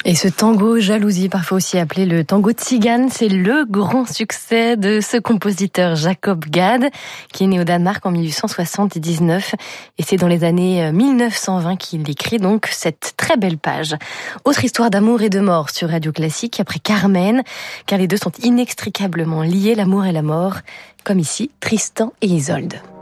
Et ce tango jalousie, parfois aussi appelé le tango tzigane, c'est le grand succès de ce compositeur Jacob Gad, qui est né au Danemark en 1879. Et c'est dans les années 1920 qu'il écrit donc cette très belle page. Autre histoire d'amour et de mort sur Radio Classique, après Carmen, car les deux sont inextricablement liés, l'amour et la mort, comme ici, Tristan et Isolde.